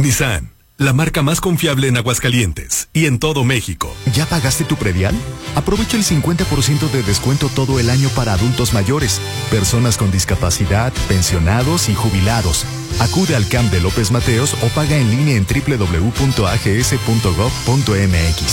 Nissan, la marca más confiable en Aguascalientes y en todo México. ¿Ya pagaste tu predial? Aprovecha el 50% de descuento todo el año para adultos mayores, personas con discapacidad, pensionados y jubilados. Acude al CAMP de López Mateos o paga en línea en www.ags.gov.mx.